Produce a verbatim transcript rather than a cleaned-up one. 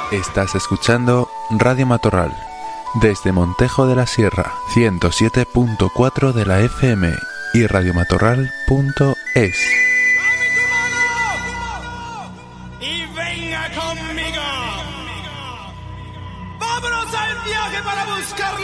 Estás escuchando Radio Matorral, desde Montejo de la Sierra, ciento siete punto cuatro de la F M y radiomatorral punto es. Y venga conmigo. Vámonos al viaje para buscar